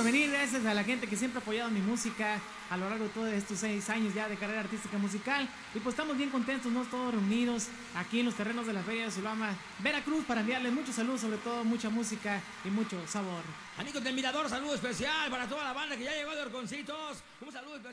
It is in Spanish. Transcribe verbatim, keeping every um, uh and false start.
venir, gracias a la gente que siempre ha apoyado mi música a lo largo de todos estos seis años ya de carrera artística musical. Y pues estamos bien contentos, ¿no? Todos reunidos aquí en los terrenos de la Feria de Sulama, Veracruz, para enviarles muchos saludos, sobre todo mucha música y mucho sabor. Amigos del Mirador, saludo especial para toda la banda que ya llegó de Orconcitos. Un saludo especial.